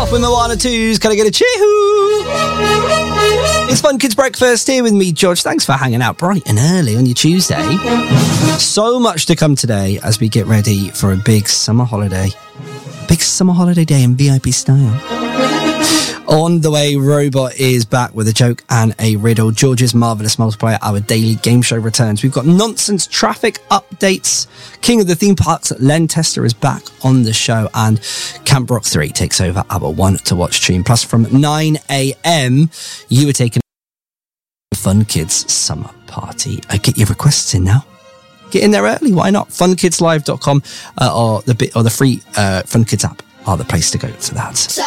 off with Moana 2's Can I Get a Cheer-hoo? It's Fun Kids Breakfast here with me, George. Thanks for hanging out bright and early on your Tuesday. So much to come today as we get ready for a big summer holiday. Big summer holiday day in VIP style. On the way, Robot is back with a joke and a riddle. George's Marvellous Multiplier, our daily game show, returns. We've got nonsense traffic updates. King of the Theme Parks, Len Tester, is back on the show. And Camp Rock 3 takes over our one to watch tune. Plus, from 9 a.m, you are taking Fun Kids Summer Party. Get your requests in now. Get in there early. Why not? Funkidslive.com or the free Fun Kids app are the place to go for that.